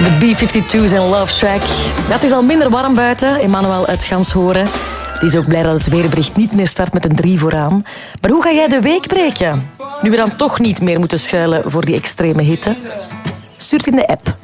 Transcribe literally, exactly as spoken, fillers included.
De B vijfentwee's en Love Track. Het is al minder warm buiten. Emmanuel uit Ganshoren. Die is ook blij dat het weerbericht niet meer start met een drie vooraan. Maar hoe ga jij de week breken? Nu we dan toch niet meer moeten schuilen voor die extreme hitte? Stuurt in de app.